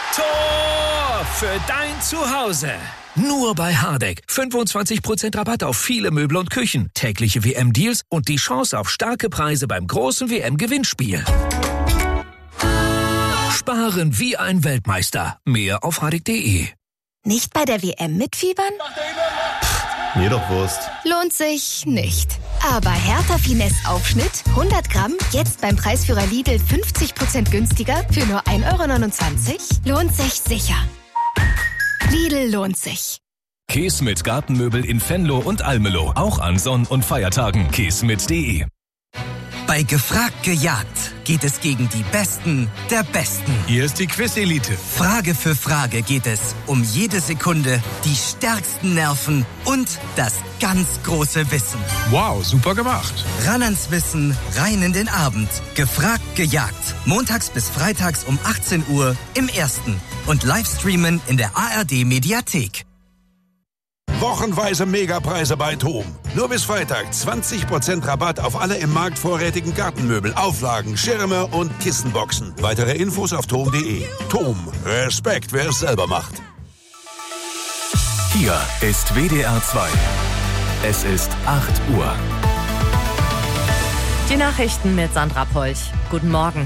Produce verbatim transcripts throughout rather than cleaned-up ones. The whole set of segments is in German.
Tor für dein Zuhause. Nur bei Hardegg. fünfundzwanzig Prozent Rabatt auf viele Möbel und Küchen, tägliche W M-Deals und die Chance auf starke Preise beim großen W M-Gewinnspiel. Sparen wie ein Weltmeister. Mehr auf hardegg punkt de. Nicht bei der W M mitfiebern? Mir doch Wurst. Lohnt sich nicht. Aber Hertha Finesse Aufschnitt hundert Gramm, jetzt beim Preisführer Lidl fünfzig Prozent günstiger für nur ein Euro neunundzwanzig? Lohnt sich sicher. Lidl lohnt sich. Keesmit Gartenmöbel in Venlo und Almelo. Auch an Sonn- und Feiertagen. keesmit punkt de. Bei Gefragt gejagt geht es gegen die Besten der Besten. Hier ist die Quiz-Elite. Frage für Frage geht es um jede Sekunde, die stärksten Nerven und das ganz große Wissen. Wow, super gemacht. Ran ans Wissen, rein in den Abend. Gefragt gejagt. Montags bis freitags um achtzehn Uhr im Ersten. Und Livestreamen in der A R D-Mediathek. Wochenweise Megapreise bei TOM. Nur bis Freitag zwanzig Prozent Rabatt auf alle im Markt vorrätigen Gartenmöbel, Auflagen, Schirme und Kissenboxen. Weitere Infos auf tom punkt de. TOM. Respekt, wer es selber macht. Hier ist W D R zwei. Es ist acht Uhr. Die Nachrichten mit Sandra Polch. Guten Morgen.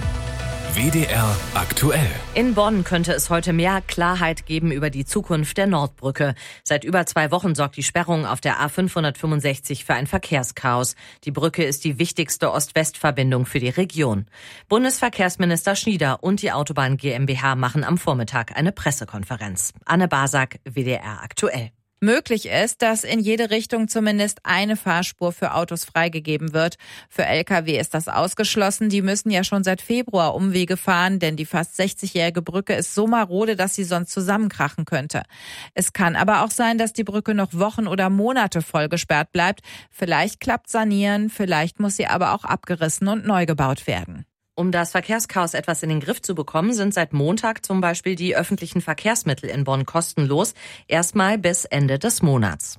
W D R aktuell. In Bonn könnte es heute mehr Klarheit geben über die Zukunft der Nordbrücke. Seit über zwei Wochen sorgt die Sperrung auf der A fünfhundertfünfundsechzig für ein Verkehrschaos. Die Brücke ist die wichtigste Ost-West-Verbindung für die Region. Bundesverkehrsminister Schnieder und die Autobahn GmbH machen am Vormittag eine Pressekonferenz. Anne Basak, W D R aktuell. Möglich ist, dass in jede Richtung zumindest eine Fahrspur für Autos freigegeben wird. Für L K W ist das ausgeschlossen. Die müssen ja schon seit Februar Umwege fahren, denn die fast sechzigjährige Brücke ist so marode, dass sie sonst zusammenkrachen könnte. Es kann aber auch sein, dass die Brücke noch Wochen oder Monate voll gesperrt bleibt. Vielleicht klappt sanieren, vielleicht muss sie aber auch abgerissen und neu gebaut werden. Um das Verkehrschaos etwas in den Griff zu bekommen, sind seit Montag zum Beispiel die öffentlichen Verkehrsmittel in Bonn kostenlos, erstmal bis Ende des Monats.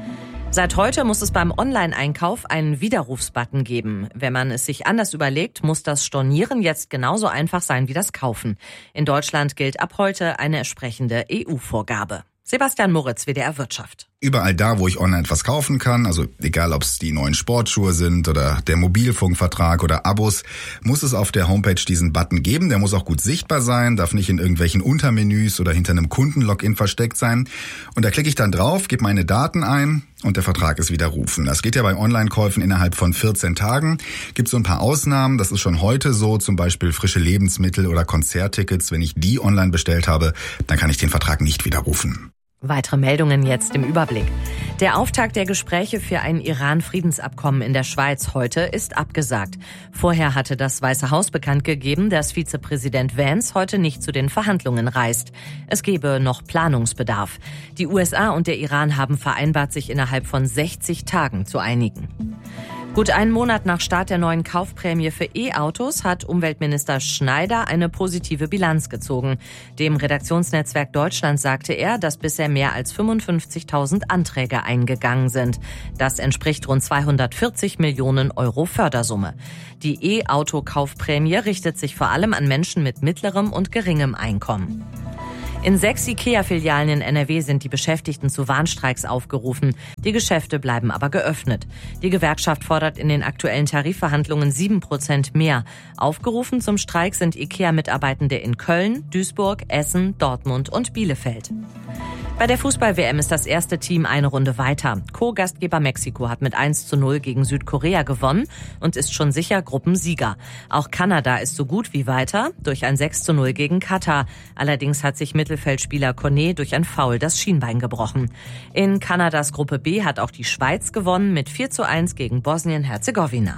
Seit heute muss es beim Online-Einkauf einen Widerrufsbutton geben. Wenn man es sich anders überlegt, muss das Stornieren jetzt genauso einfach sein wie das Kaufen. In Deutschland gilt ab heute eine entsprechende E U-Vorgabe. Sebastian Moritz, W D R Wirtschaft. Überall da, wo ich online etwas kaufen kann, also egal ob es die neuen Sportschuhe sind oder der Mobilfunkvertrag oder Abos, muss es auf der Homepage diesen Button geben. Der muss auch gut sichtbar sein, darf nicht in irgendwelchen Untermenüs oder hinter einem Kundenlogin versteckt sein. Und da klicke ich dann drauf, gebe meine Daten ein und der Vertrag ist widerrufen. Das geht ja bei Online-Käufen innerhalb von vierzehn Tagen. Gibt so ein paar Ausnahmen, das ist schon heute so, zum Beispiel frische Lebensmittel oder Konzerttickets. Wenn ich die online bestellt habe, dann kann ich den Vertrag nicht widerrufen. Weitere Meldungen jetzt im Überblick. Der Auftakt der Gespräche für ein Iran-Friedensabkommen in der Schweiz heute ist abgesagt. Vorher hatte das Weiße Haus bekannt gegeben, dass Vizepräsident Vance heute nicht zu den Verhandlungen reist. Es gebe noch Planungsbedarf. Die U S A und der Iran haben vereinbart, sich innerhalb von sechzig Tagen zu einigen. Gut einen Monat nach Start der neuen Kaufprämie für E-Autos hat Umweltminister Schneider eine positive Bilanz gezogen. Dem Redaktionsnetzwerk Deutschland sagte er, dass bisher mehr als fünfundfünfzigtausend Anträge eingegangen sind. Das entspricht rund zweihundertvierzig Millionen Euro Fördersumme. Die E-Auto-Kaufprämie richtet sich vor allem an Menschen mit mittlerem und geringem Einkommen. In sechs IKEA-Filialen in N R W sind die Beschäftigten zu Warnstreiks aufgerufen. Die Geschäfte bleiben aber geöffnet. Die Gewerkschaft fordert in den aktuellen Tarifverhandlungen sieben Prozent mehr. Aufgerufen zum Streik sind IKEA-Mitarbeitende in Köln, Duisburg, Essen, Dortmund und Bielefeld. Bei der Fußball-W M ist das erste Team eine Runde weiter. Co-Gastgeber Mexiko hat mit eins zu null gegen Südkorea gewonnen und ist schon sicher Gruppensieger. Auch Kanada ist so gut wie weiter durch ein sechs zu null gegen Katar. Allerdings hat sich Mittelfeldspieler Kone durch ein Foul das Schienbein gebrochen. In Kanadas Gruppe B hat auch die Schweiz gewonnen mit vier zu eins gegen Bosnien-Herzegowina.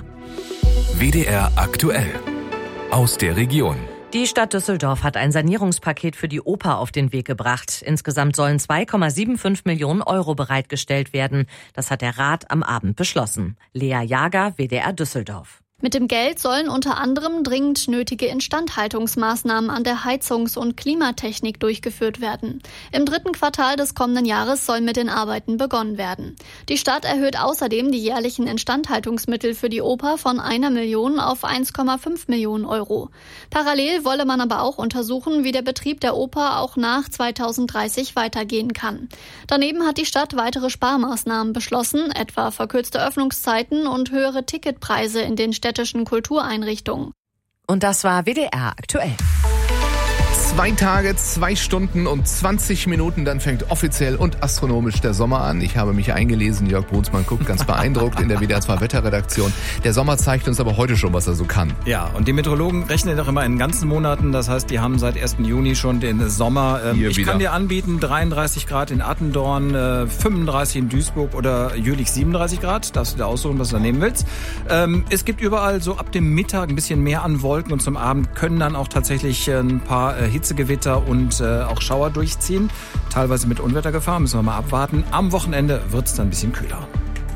W D R aktuell. Aus der Region. Die Stadt Düsseldorf hat ein Sanierungspaket für die Oper auf den Weg gebracht. Insgesamt sollen zwei Komma fünfundsiebzig Millionen Euro bereitgestellt werden. Das hat der Rat am Abend beschlossen. Lea Jager, W D R Düsseldorf. Mit dem Geld sollen unter anderem dringend nötige Instandhaltungsmaßnahmen an der Heizungs- und Klimatechnik durchgeführt werden. Im dritten Quartal des kommenden Jahres soll mit den Arbeiten begonnen werden. Die Stadt erhöht außerdem die jährlichen Instandhaltungsmittel für die Oper von einer Million auf eins Komma fünf Millionen Euro. Parallel wolle man aber auch untersuchen, wie der Betrieb der Oper auch nach zweitausenddreißig weitergehen kann. Daneben hat die Stadt weitere Sparmaßnahmen beschlossen, etwa verkürzte Öffnungszeiten und höhere Ticketpreise in den städtischen Kultureinrichtungen. Und das war W D R aktuell. Zwei Tage, zwei Stunden und zwanzig Minuten, dann fängt offiziell und astronomisch der Sommer an. Ich habe mich eingelesen, Jörg Brunsmann guckt ganz beeindruckt in der W D R zwei Wetterredaktion. Der Sommer zeigt uns aber heute schon, was er so kann. Ja, und die Meteorologen rechnen doch immer in ganzen Monaten. Das heißt, die haben seit ersten Juni schon den Sommer. Hier ich wieder. kann dir anbieten, dreiunddreißig Grad in Attendorn, fünfunddreißig in Duisburg oder Jülich siebenunddreißig Grad. Darfst du dir aussuchen, was du da nehmen willst. Es gibt überall so ab dem Mittag ein bisschen mehr an Wolken und zum Abend können dann auch tatsächlich ein paar Hitzegewitter und äh, auch Schauer durchziehen. Teilweise mit Unwettergefahr, müssen wir mal abwarten. Am Wochenende wird es dann ein bisschen kühler.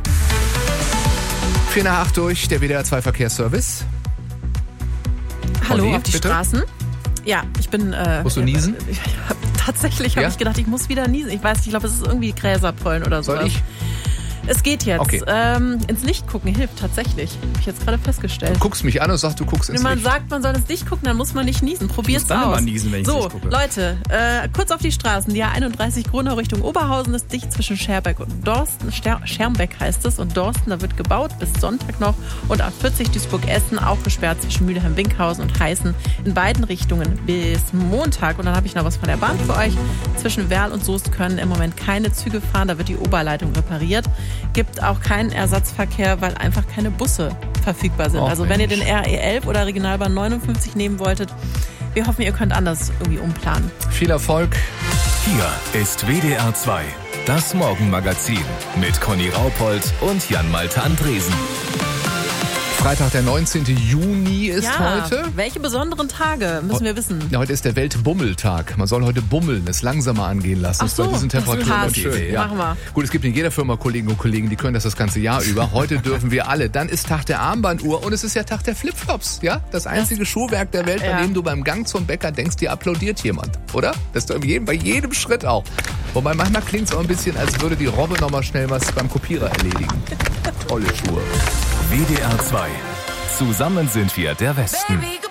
vier nach acht durch, der W D R zwei Verkehrsservice. Hallo, Olli, auf die bitte? Straßen. Ja, ich bin... Äh, Musst du niesen? Äh, ich, tatsächlich habe Ja? ich gedacht, ich muss wieder niesen. Ich weiß nicht, ich glaube, es ist irgendwie Gräserpollen oder so. Soll ich? Es geht jetzt. Okay. Ähm, ins Licht gucken hilft tatsächlich. Habe ich jetzt gerade festgestellt. Du guckst mich an und sagst, du guckst ins Wenn man Licht. sagt, man soll ins Licht gucken, dann muss man nicht niesen. Probier's Ich muss dann aus. immer niesen, wenn ich ins so, Licht gucke. Leute, äh, kurz auf die Straßen. Die A einunddreißig Gronau Richtung Oberhausen ist dicht zwischen Scherbeck und Dorsten. Ster- Schermbeck heißt es. Und Dorsten, da wird gebaut bis Sonntag noch. Und A vierzig Duisburg-Essen auch gesperrt zwischen Mülheim-Winkhausen und Heißen in beiden Richtungen bis Montag. Und dann habe ich noch was von der Bahn für euch. Zwischen Werl und Soest können im Moment keine Züge fahren. Da wird die Oberleitung repariert. Gibt auch keinen Ersatzverkehr, weil einfach keine Busse verfügbar sind. Och, also wenn ihr Mensch. den R E elf oder Regionalbahn neunundfünfzig nehmen wolltet, wir hoffen, ihr könnt anders irgendwie umplanen. Viel Erfolg. Hier ist W D R zwei, das Morgenmagazin mit Conny Raupold und Jan-Malte Andresen. Freitag, der neunzehnten Juni ist ja, heute. welche besonderen Tage müssen wir wissen? Ja, heute ist der Weltbummeltag. Man soll heute bummeln, es langsamer angehen lassen. Ach Ist bei so, diesen das Temperaturen passt. ganz schön. Ja. Machen wir. Gut, es gibt in jeder Firma Kollegen und Kollegen, die können das das ganze Jahr über. Heute dürfen wir alle. Dann ist Tag der Armbanduhr und es ist ja Tag der Flipflops. Ja, das einzige das, Schuhwerk der Welt, bei ja. dem du beim Gang zum Bäcker denkst, dir applaudiert jemand, oder? Das ist doch in jedem, bei jedem Schritt auch. Wobei manchmal klingt es auch ein bisschen, als würde die Robbe noch mal schnell was beim Kopierer erledigen. Tolle Schuhe. W D R zwei. Zusammen sind wir der Westen.